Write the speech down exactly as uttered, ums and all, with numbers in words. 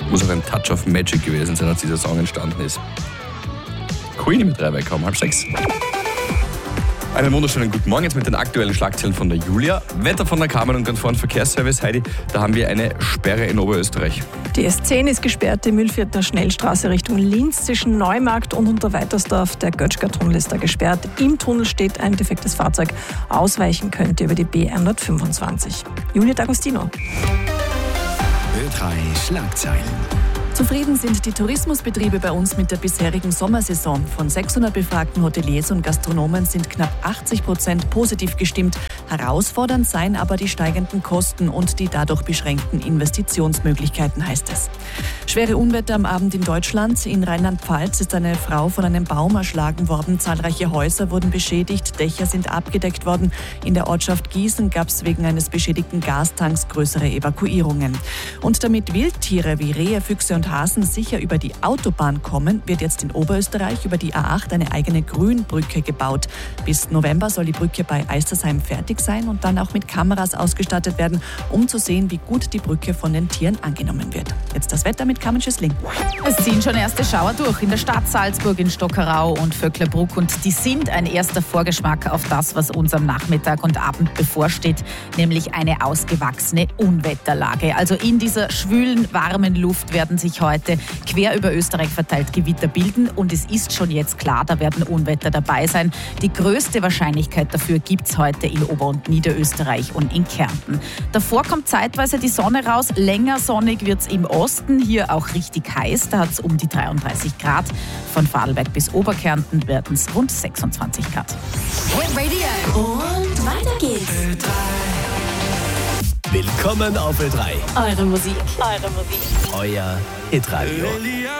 Muss auch ein Touch of Magic gewesen sein, als dieser Song entstanden ist. Queenie mit drei bei kaum halb sechs. Einen wunderschönen guten Morgen jetzt mit den aktuellen Schlagzeilen von der Julia. Wetter von der Carmen und Ganz vorn Verkehrsservice. Heidi, da haben wir eine Sperre in Oberösterreich. Die S zehn ist gesperrt, die Mühlviertler Schnellstraße Richtung Linz zwischen Neumarkt und Unterweitersdorf. Der Götschger-Tunnel ist da gesperrt. Im Tunnel steht ein defektes Fahrzeug. Ausweichen könnte über die B hundertfünfundzwanzig. Julia D'Agostino. Ö drei Schlagzeilen. Zufrieden sind die Tourismusbetriebe bei uns mit der bisherigen Sommersaison. Von sechshundert befragten Hoteliers und Gastronomen sind knapp achtzig Prozent positiv gestimmt. Herausfordernd seien aber die steigenden Kosten und die dadurch beschränkten Investitionsmöglichkeiten, heißt es. Schwere Unwetter am Abend in Deutschland. In Rheinland-Pfalz ist eine Frau von einem Baum erschlagen worden. Zahlreiche Häuser wurden beschädigt, Dächer sind abgedeckt worden. In der Ortschaft Gießen gab es wegen eines beschädigten Gastanks größere Evakuierungen. Und damit Wildtiere wie Rehe, Füchse und Hasen sicher über die Autobahn kommen, wird jetzt in Oberösterreich über die A acht eine eigene Grünbrücke gebaut. Bis November soll die Brücke bei Eistersheim fertig sein und dann auch mit Kameras ausgestattet werden, um zu sehen, wie gut die Brücke von den Tieren angenommen wird. Jetzt das Wetter mit Carmen Schüssling. Es ziehen schon erste Schauer durch in der Stadt Salzburg, in Stockerau und Vöcklerbruck und die sind ein erster Vorgeschmack auf das, was uns am Nachmittag und Abend bevorsteht, nämlich eine ausgewachsene Unwetterlage. Also in dieser schwülen, warmen Luft werden sich heute quer über Österreich verteilt Gewitter bilden und es ist schon jetzt klar, da werden Unwetter dabei sein. Die größte Wahrscheinlichkeit dafür gibt es heute in Ober- und Niederösterreich und in Kärnten. Davor kommt zeitweise die Sonne raus, länger sonnig wird es im Osten, hier auch richtig heiß, da hat es um die dreiunddreißig Grad. Von Vorarlberg bis Oberkärnten werden es rund sechsundzwanzig Grad. Hit Radio und weiter geht's. Ö drei. Willkommen auf Ö drei. Eure Musik, eure Musik. Euer Hitradio.